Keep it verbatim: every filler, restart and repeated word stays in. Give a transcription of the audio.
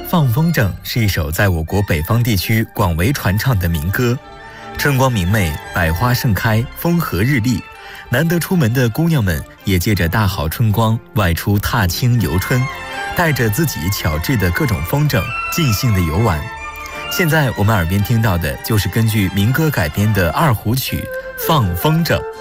放风筝是一首在我国北方地区广为传唱的民歌。春光明媚，百花盛开，风和日丽，难得出门的姑娘们也借着大好春光外出踏青游春，带着自己巧制的各种风筝尽兴的游玩。现在我们耳边听到的就是根据民歌改编的二胡曲《放风筝》。